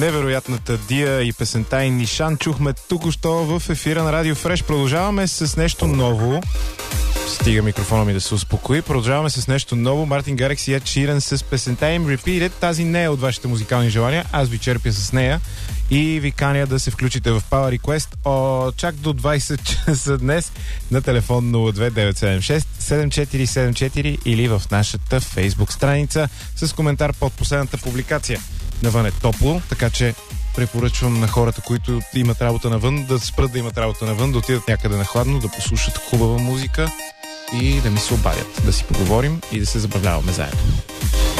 Невероятната Дия и песента и Нишан чухме току-що в ефира на Радио Фреш. Продължаваме с нещо ново. Стига микрофона ми да се успокои. Продължаваме с нещо ново. Мартин Гарикс и Ед Ширан с песента им Repeated. Тази не е от вашите музикални желания. Аз ви черпя с нея и ви каня да се включите в Power Request чак до 20 часа днес на телефон 02976 7474 или в нашата Facebook страница с коментар под последната публикация. Навън е топло, така че препоръчвам на хората, които имат работа навън, да спрат да имат работа навън, да отидат някъде на хладно, да послушат хубава музика и да ми се обадят, да си поговорим и да се забавляваме заедно.